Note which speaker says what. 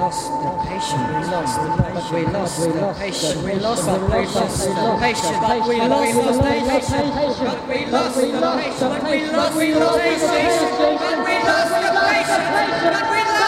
Speaker 1: lost the patient, we lost the patient, we lost the patient, we lost the patient, but we lost the patient, but we lost the patient, but we lost the patient, but we lost the patient, but we lost